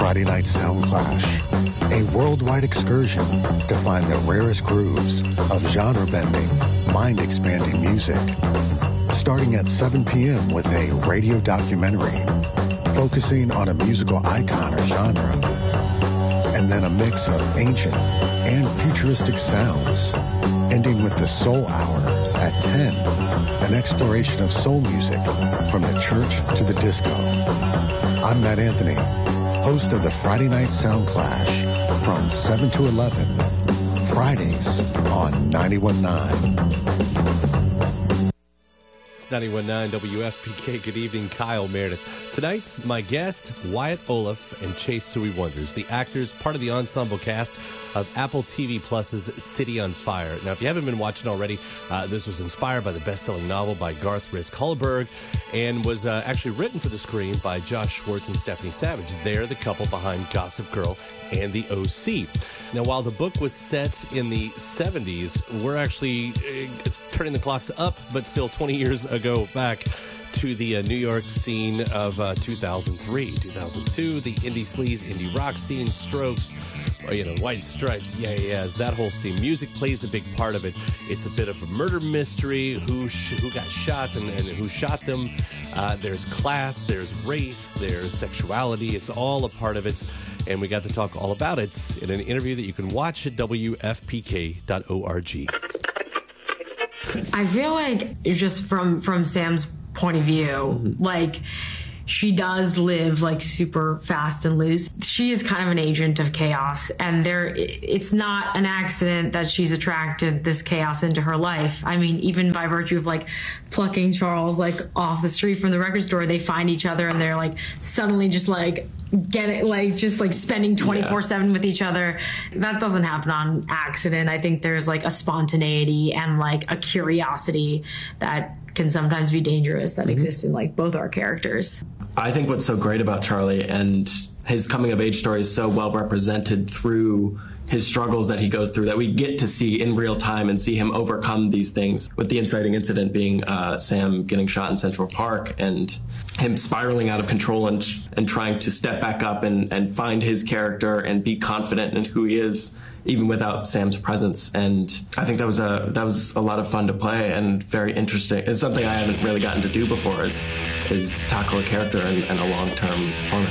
Friday Night Sound Clash, a worldwide excursion to find the rarest grooves of genre-bending, mind-expanding music. Starting at 7 p.m. with a radio documentary focusing on a musical icon or genre, and then a mix of ancient and futuristic sounds, ending with the Soul Hour at 10, an exploration of soul music from the church to the disco. I'm Matt Anthony, host of the Friday Night Sound Clash from 7 to 11, Fridays on 91.9. 91.9 WFPK. Good evening, Kyle Meredith. Tonight's my guest, Wyatt Oleff and Chase Suey Wonders, the actors, part of the ensemble cast of Apple TV Plus's City on Fire. Now, if you haven't been watching already, this was inspired by the best-selling novel by Garth Risk-Hallberg and was actually written for the screen by Josh Schwartz and Stephanie Savage. They're the couple behind Gossip Girl and The O.C. Now, while the book was set in the 70s, we're actually turning the clocks up, but still 20 years ago back to the New York scene of 2003, 2002, the indie sleaze, indie rock scene, Strokes, White Stripes, yeah, that whole scene. Music plays a big part of it. It's a bit of a murder mystery, who got shot and who shot them. There's class, there's race, there's sexuality. It's all a part of it, and we got to talk all about it in an interview that you can watch at WFPK.org. I feel like just from Sam's point of view, like, she does live like super fast and loose. She is kind of an agent of chaos, and it's not an accident that she's attracted this chaos into her life. I mean, even by virtue of like plucking Charles like off the street from the record store, they find each other and they're like suddenly just like spending 24/7 with each other. That doesn't happen on accident. I think there's like a spontaneity and like a curiosity that can sometimes be dangerous that exists in like both our characters. I think what's so great about Charlie and his coming of age story is so well represented through his struggles that he goes through, that we get to see in real time and see him overcome these things, with the inciting incident being Sam getting shot in Central Park and him spiraling out of control and trying to step back up and find his character and be confident in who he is, even without Sam's presence. And I think that was a lot of fun to play and very interesting. It's something I haven't really gotten to do before, is tackle a character in a long-term format.